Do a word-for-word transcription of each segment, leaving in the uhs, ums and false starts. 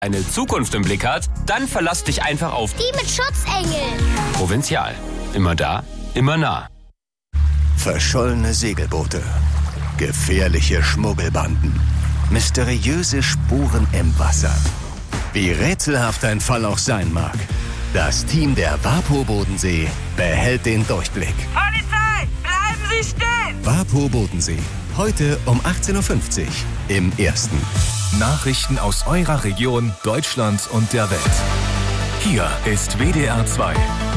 eine Zukunft im Blick hat, dann verlass dich einfach auf die mit Schutzengel. Provinzial. Immer da, immer nah. Verschollene Segelboote, gefährliche Schmuggelbanden, mysteriöse Spuren im Wasser. Wie rätselhaft ein Fall auch sein mag, das Team der WaPo Bodensee behält den Durchblick. Polizei, bleiben Sie stehen! WaPo Bodensee, heute um achtzehn Uhr fünfzig im Ersten. Nachrichten aus eurer Region, Deutschland und der Welt. Hier ist W D R zwei.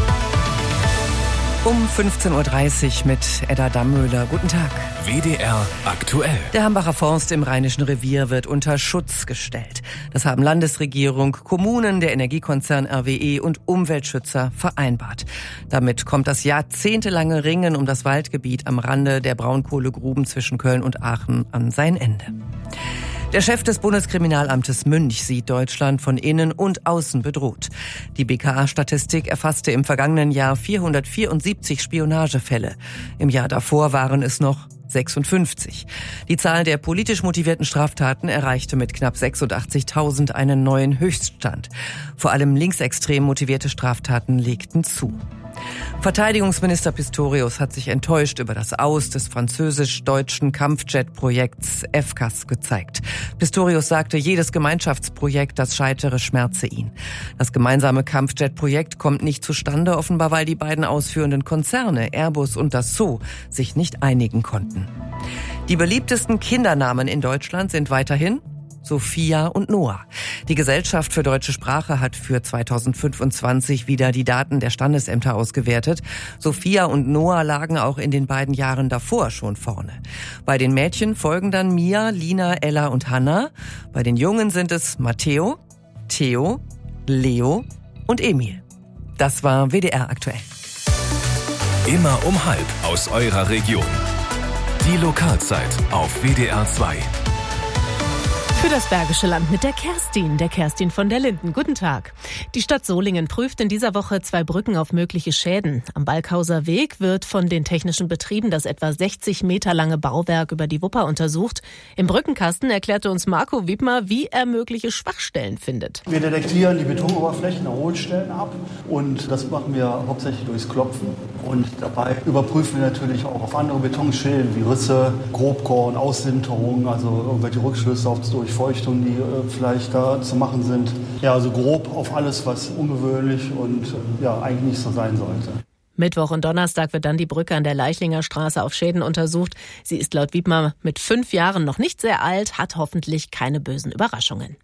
Um fünfzehn Uhr dreißig mit Edda Dammöhler. Guten Tag. W D R aktuell. Der Hambacher Forst im Rheinischen Revier wird unter Schutz gestellt. Das haben Landesregierung, Kommunen, der Energiekonzern R W E und Umweltschützer vereinbart. Damit kommt das jahrzehntelange Ringen um das Waldgebiet am Rande der Braunkohlegruben zwischen Köln und Aachen an sein Ende. Der Chef des Bundeskriminalamtes Münch sieht Deutschland von innen und außen bedroht. Die B K A-Statistik erfasste im vergangenen Jahr vierhundertvierundsiebzig Spionagefälle. Im Jahr davor waren es noch sechsundfünfzig. Die Zahl der politisch motivierten Straftaten erreichte mit knapp sechsundachtzigtausend einen neuen Höchststand. Vor allem linksextrem motivierte Straftaten legten zu. Verteidigungsminister Pistorius hat sich enttäuscht über das Aus des französisch-deutschen Kampfjet-Projekts F C A S gezeigt. Pistorius sagte, jedes Gemeinschaftsprojekt, das scheitere, schmerze ihn. Das gemeinsame Kampfjet-Projekt kommt nicht zustande, offenbar weil die beiden ausführenden Konzerne, Airbus und Dassault, sich nicht einigen konnten. Die beliebtesten Kindernamen in Deutschland sind weiterhin Sophia und Noah. Die Gesellschaft für deutsche Sprache hat für zweitausendfünfundzwanzig wieder die Daten der Standesämter ausgewertet. Sophia und Noah lagen auch in den beiden Jahren davor schon vorne. Bei den Mädchen folgen dann Mia, Lina, Ella und Hannah. Bei den Jungen sind es Matteo, Theo, Leo und Emil. Das war W D R aktuell. Immer um halb aus eurer Region. Die Lokalzeit auf W D R zwei. Für das Bergische Land mit der Kerstin, der Kerstin von der Linden. Guten Tag. Die Stadt Solingen prüft in dieser Woche zwei Brücken auf mögliche Schäden. Am Balkhauser Weg wird von den technischen Betrieben das etwa sechzig Meter lange Bauwerk über die Wupper untersucht. Im Brückenkasten erklärte uns Marco Wiedmer, wie er mögliche Schwachstellen findet. Wir detektieren die Betonoberflächen, Hohlstellen ab und das machen wir hauptsächlich durchs Klopfen. Und dabei überprüfen wir natürlich auch auf andere Betonschäden wie Risse, Grobkorn, Aussinterung, also irgendwelche Rückschlüsse auf durch Feuchtung, die äh, vielleicht da zu machen sind. Ja, also grob auf alles, was ungewöhnlich und äh, ja, eigentlich nicht so sein sollte. Mittwoch und Donnerstag wird dann die Brücke an der Leichlinger Straße auf Schäden untersucht. Sie ist laut Wiedmer mit fünf Jahren noch nicht sehr alt, hat hoffentlich keine bösen Überraschungen.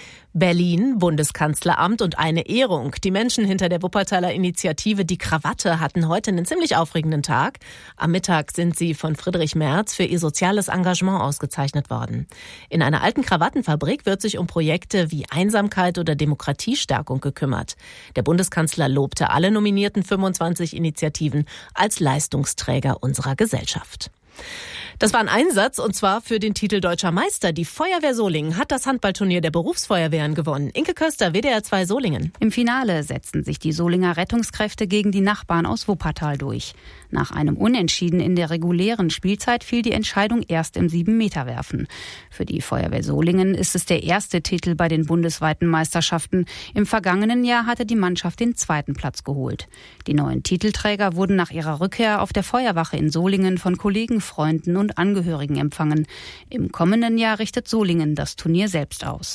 Berlin, Bundeskanzleramt und eine Ehrung. Die Menschen hinter der Wuppertaler Initiative Die Krawatte hatten heute einen ziemlich aufregenden Tag. Am Mittag sind sie von Friedrich Merz für ihr soziales Engagement ausgezeichnet worden. In einer alten Krawattenfabrik wird sich um Projekte wie Einsamkeit oder Demokratiestärkung gekümmert. Der Bundeskanzler lobte alle nominierten fünfundzwanzig Initiativen als Leistungsträger unserer Gesellschaft. Das war ein Einsatz, und zwar für den Titel Deutscher Meister. Die Feuerwehr Solingen hat das Handballturnier der Berufsfeuerwehren gewonnen. Inke Köster, W D R zwei Solingen. Im Finale setzten sich die Solinger Rettungskräfte gegen die Nachbarn aus Wuppertal durch. Nach einem Unentschieden in der regulären Spielzeit fiel die Entscheidung erst im sieben-Meter-Werfen. Für die Feuerwehr Solingen ist es der erste Titel bei den bundesweiten Meisterschaften. Im vergangenen Jahr hatte die Mannschaft den zweiten Platz geholt. Die neuen Titelträger wurden nach ihrer Rückkehr auf der Feuerwache in Solingen von Kollegen, Freunden und Angehörigen empfangen. Im kommenden Jahr richtet Solingen das Turnier selbst aus.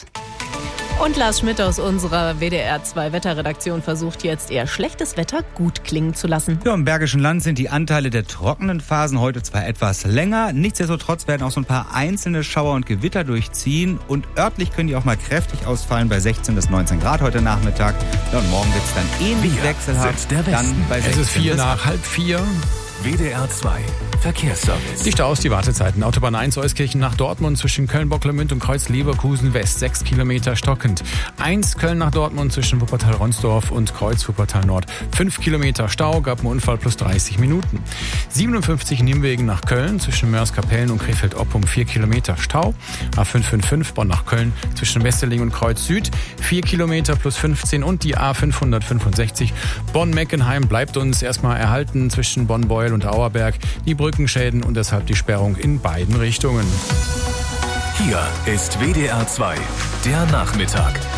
Und Lars Schmidt aus unserer W D R zwei Wetterredaktion versucht jetzt eher schlechtes Wetter gut klingen zu lassen. Ja, im Bergischen Land sind die Anteile der trockenen Phasen heute zwar etwas länger, nichtsdestotrotz werden auch so ein paar einzelne Schauer und Gewitter durchziehen und örtlich können die auch mal kräftig ausfallen bei sechzehn bis neunzehn Grad heute Nachmittag. Ja, und morgen wird es dann ähnlich Wir wechselhaft. Sind der dann bei es ist vier nach halb vier. W D R zwei Verkehrsservice. Die Staus, die Wartezeiten. Autobahn eins Euskirchen nach Dortmund zwischen Köln-Bocklemünd und Kreuz-Leverkusen West. sechs Kilometer stockend. eins Köln nach Dortmund zwischen Wuppertal-Ronsdorf und Kreuz-Wuppertal-Nord. fünf Kilometer Stau, gab einen Unfall plus dreißig Minuten. siebenundfünfzig Nimwegen nach Köln zwischen Mörs-Kapellen und Krefeld-Oppum. vier Kilometer Stau. A fünf fünf fünf Bonn nach Köln zwischen Westerling und Kreuz Süd. vier Kilometer plus fünfzehn und die A fünfhundertfünfundsechzig Bonn-Meckenheim bleibt uns erstmal erhalten zwischen Bonn-Beuel und Auerberg. Die Brückenschäden und deshalb die Sperrung in beiden Richtungen. Hier ist W D R zwei, der Nachmittag.